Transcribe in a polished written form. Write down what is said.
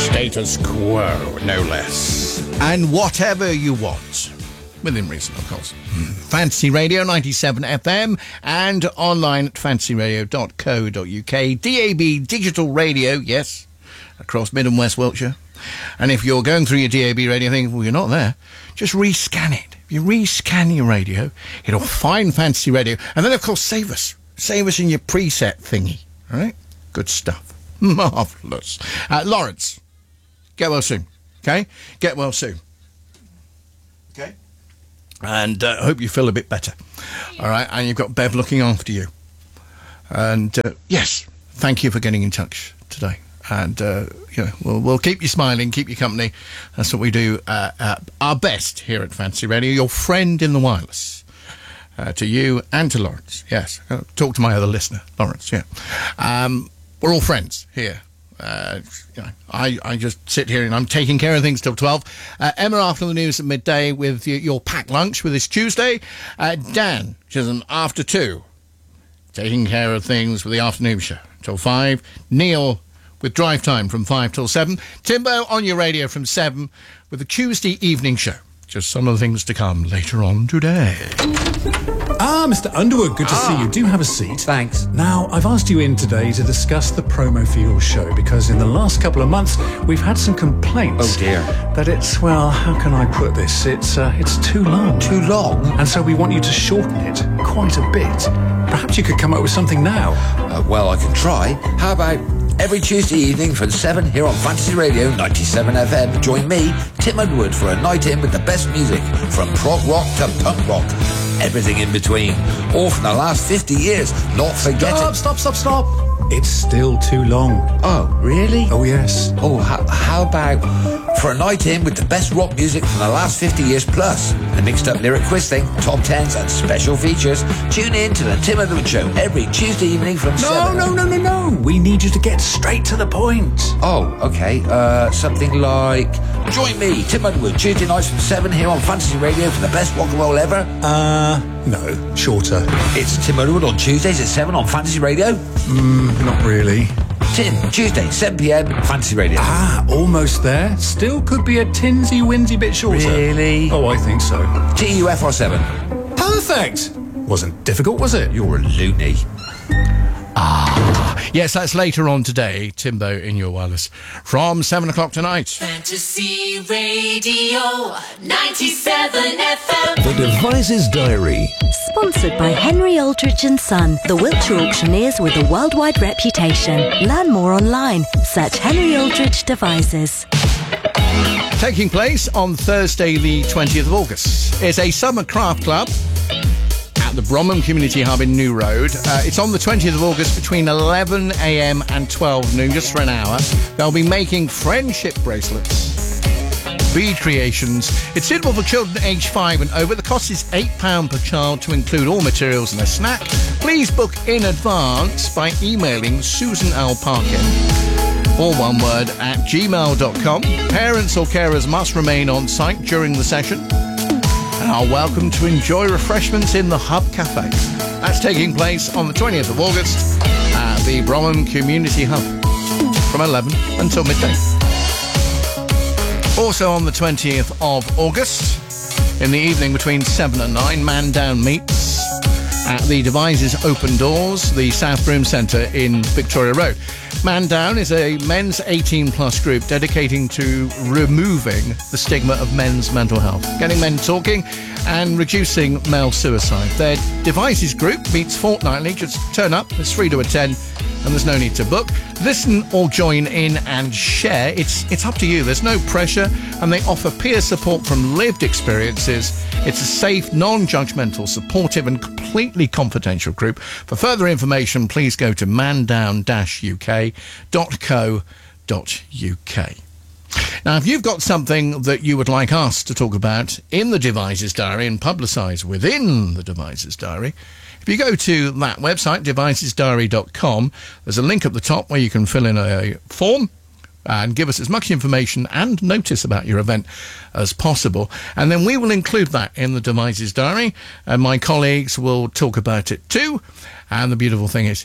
Status quo, no less. And whatever you want. Within reason, of course. Fantasy Radio 97 FM and online at fantasyradio.co.uk. DAB digital radio, yes, across Mid and West Wiltshire. And if you're going through your DAB radio thinking, well, you're not there, just rescan it. If you rescan your radio, it'll find Fantasy Radio. And then, of course, save us. Save us in your preset thingy. All right? Good stuff. Marvellous. Lawrence, get well soon. Okay? Get well soon. Okay? And I hope you feel a bit better. All right? And you've got Bev looking after you. And, yes, thank you for getting in touch today. And, we'll keep you smiling, keep you company. That's what we do our best here at Fantasy Radio. Your friend in the wireless. To you and to Lawrence. Yes. Talk to my other listener, Lawrence, yeah. We're all friends here. I just sit here and I'm taking care of things till 12. Emma after the news at midday with your packed lunch with this Tuesday. Dan, Chisholm after 2. Taking care of things with the afternoon show till 5. Neil with drive time from 5 till 7. Timbo on your radio from 7 with the Tuesday evening show. Just some of the things to come later on today. Mr. Underwood, good to see you. Do have a seat. Thanks. Now, I've asked you in today to discuss the promo for your show because in the last couple of months we've had some complaints. Oh dear. That it's, well, how can I put this? It's too long. Too long? And so we want you to shorten it quite a bit. Perhaps you could come up with something now. Well, I can try. How about every Tuesday evening from 7 here on Fantasy Radio 97 FM? Join me, Tim Underwood, for a night in with the best music from prog rock to punk rock. Everything in between. All from the last 50 years. Not forgetting... Stop. It's still too long. Oh, really? Oh, yes. Oh, how about for a night in with the best rock music from the last 50 years plus? A mixed up lyric quiz thing, top 10s and special features. Tune in to the Tim Underwood Show every Tuesday evening from 7. No. We need you to get straight to the point. Oh, okay. Something like... Join me, Tim Underwood, Tuesday nights from 7 here on Fantasy Radio for the best rock and roll ever. No, shorter. It's Tim Underwood on Tuesdays at 7 on Fantasy Radio. Not really. Tim, Tuesday, 7 p.m, Fantasy Radio. Almost there. Still could be a tinsy-winsy bit shorter. Really? Oh, I think so. TUFR7. Perfect! Wasn't difficult, was it? You're a loony. Yes, that's later on today, Timbo in your wireless, from 7 o'clock tonight. Fantasy Radio 97 FM. The Devices Diary. Sponsored by Henry Aldridge & Son, the Wiltshire auctioneers with a worldwide reputation. Learn more online. Search Henry Aldridge Devices. Taking place on Thursday the 20th of August. It's a summer craft club at the Bromham Community Hub in New Road. It's on the 20th of August between 11 a.m. and 12 noon, just for an hour. They'll be making friendship bracelets, bead creations. It's suitable for children aged 5 and over. The cost is £8 per child to include all materials and a snack. Please book in advance by emailing Susan L. Parkin, all one word, at gmail.com. Parents or carers must remain on site during the session and are welcome to enjoy refreshments in the Hub Cafe. That's taking place on the 20th of August at the Bromham Community Hub from 11 until midday. Also on the 20th of August, in the evening between 7 and 9, Man Down meets at the Devices Open Doors, the South Broom Centre in Victoria Road. Man Down is a men's 18-plus group dedicating to removing the stigma of men's mental health, getting men talking and reducing male suicide. Their Devices group meets fortnightly. Just turn up. It's free to attend and there's no need to book. Listen or join in and share. It's up to you. There's no pressure and they offer peer support from lived experiences. It's a safe, non-judgmental, supportive and completely confidential group. For further information, please go to mandown-uk.co.uk. Now, if you've got something that you would like us to talk about in the Devices Diary and publicise within the Devices Diary, if you go to that website, devicesdiary.com, there's a link at the top where you can fill in a form and give us as much information and notice about your event as possible. And then we will include that in the Devices Diary, and my colleagues will talk about it too. And the beautiful thing is,